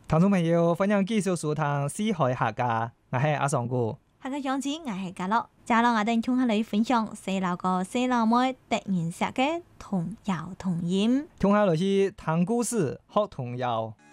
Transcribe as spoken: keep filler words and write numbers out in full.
聽眾朋友，歡迎繼續收聽《四海客家》，我係阿尚哥。 客家鄉親，我係嘉樂。接落我哋同下嚟分享細佬哥、細佬妹特別寫嘅童謠童音。 聽下嚟是聽故事學童謠。